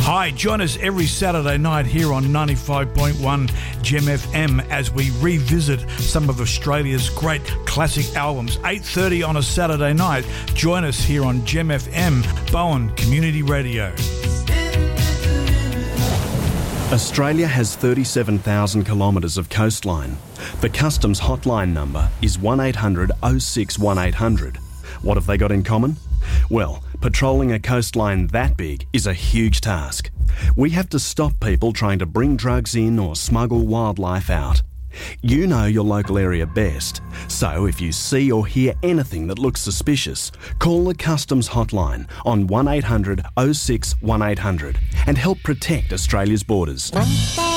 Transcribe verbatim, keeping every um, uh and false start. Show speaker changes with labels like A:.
A: Hi, join us every Saturday night here on ninety-five point one Gem F M as we revisit some of Australia's great classic albums. eight thirty on a Saturday night. Join us here on Gem F M, Bowen Community Radio.
B: Australia has thirty-seven thousand kilometres of coastline. The Customs hotline number is one eight hundred oh six one eight hundred. What have they got in common? Well, patrolling a coastline that big is a huge task. We have to stop people trying to bring drugs in or smuggle wildlife out. You know your local area best, so if you see or hear anything that looks suspicious, call the Customs hotline on one eight hundred oh six one eight hundred and help protect Australia's borders.